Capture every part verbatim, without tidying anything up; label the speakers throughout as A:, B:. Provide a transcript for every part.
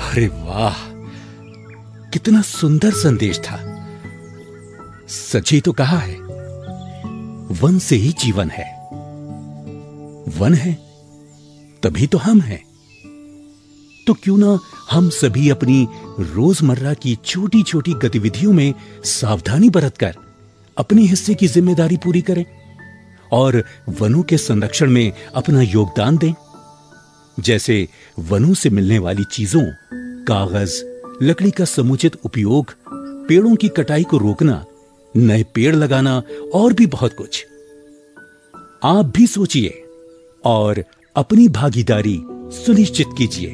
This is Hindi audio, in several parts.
A: अरे वाह, कितना सुंदर संदेश था। सच ही तो कहा है, वन से ही जीवन है। वन है तभी तो हम हैं। तो क्यों ना हम सभी अपनी रोजमर्रा की छोटी छोटी गतिविधियों में सावधानी बरतकर अपने हिस्से की जिम्मेदारी पूरी करें और वनों के संरक्षण में अपना योगदान दें। जैसे वनों से मिलने वाली चीजों, कागज, लकड़ी का समुचित उपयोग, पेड़ों की कटाई को रोकना, नए पेड़ लगाना और भी बहुत कुछ। आप भी सोचिए और अपनी भागीदारी सुनिश्चित कीजिए।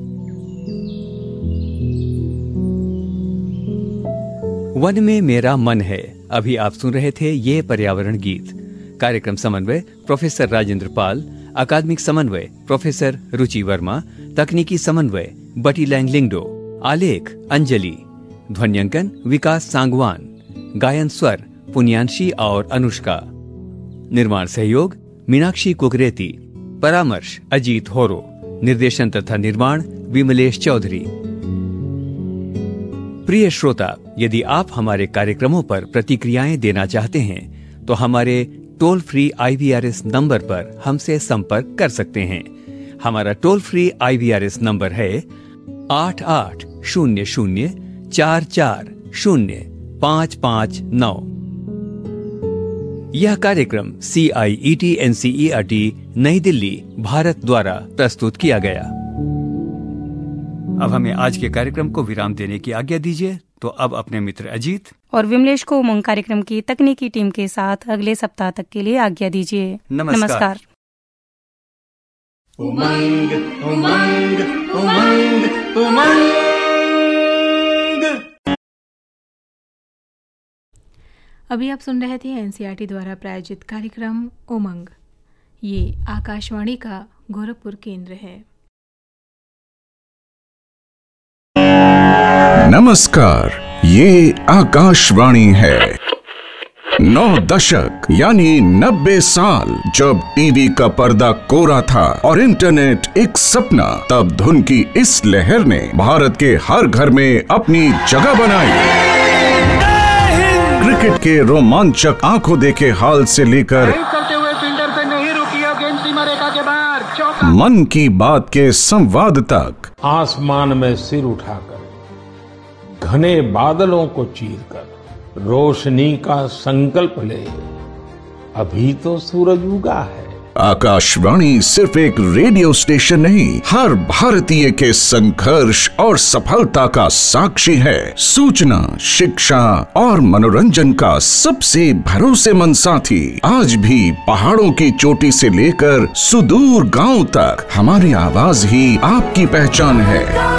B: वन में मेरा मन है। अभी आप सुन रहे थे ये पर्यावरण गीत। कार्यक्रम समन्वय प्रोफेसर राजेंद्र पाल, अकादमिक समन्वय प्रोफेसर रुचि वर्मा, तकनीकी समन्वय बटी लैंगलिंगडो, आलेख अंजलि, ध्वन्यांकन विकास सांगवान, गायन स्वर पुण्यांशी और अनुष्का, निर्माण सहयोग मीनाक्षी कुकरेती, परामर्श अजीत होरो, निर्देशन तथा निर्माण विमलेश चौधरी। प्रिय श्रोता, यदि आप हमारे कार्यक्रमों पर प्रतिक्रियाएं देना चाहते हैं तो हमारे toll free I we R S number पर हमसे संपर्क कर सकते हैं। हमारा toll free I we R S number है आठ आठ शून्य शून्य चार चार शून्य पाँच पाँच नौ। यह कार्यक्रम सी आई E T N C E R T नई दिल्ली भारत द्वारा प्रस्तुत किया गया। अब हमें आज के कार्यक्रम को विराम देने की आज्ञा दीजिए। तो अब अपने मित्र अजीत
C: और विमलेश को उमंग कार्यक्रम की तकनीकी टीम के साथ अगले सप्ताह तक के लिए आज्ञा दीजिए।
B: नमस्कार,
C: नमस्कार।
D: उमंग उमंग उमंग उमंग।
E: अभी आप सुन रहे थे N C E R T द्वारा प्रायोजित कार्यक्रम उमंग। ये आकाशवाणी का गोरखपुर केंद्र है।
F: नमस्कार, ये आकाशवाणी है। नौ दशक यानी नब्बे साल जब टीवी का पर्दा कोरा था और इंटरनेट एक सपना, तब धुन की इस लहर ने भारत के हर घर में अपनी जगह बनाई। क्रिकेट के रोमांचक आंखों देखे हाल से लेकर
D: करते हुए फील्डर पे नहीं रुकी और गेंद सीमा रेखा के बाहर, चौका।
F: मन की बात के संवाद तक,
G: आसमान में सिर उठाकर, घने बादलों को चीरकर रोशनी का संकल्प ले, अभी तो सूरज उगा है।
F: आकाशवाणी सिर्फ एक रेडियो स्टेशन नहीं, हर भारतीय के संघर्ष और सफलता का साक्षी है। सूचना, शिक्षा और मनोरंजन का सबसे भरोसेमंद साथी। आज भी पहाड़ों की चोटी से लेकर सुदूर गांव तक हमारी आवाज ही आपकी पहचान है।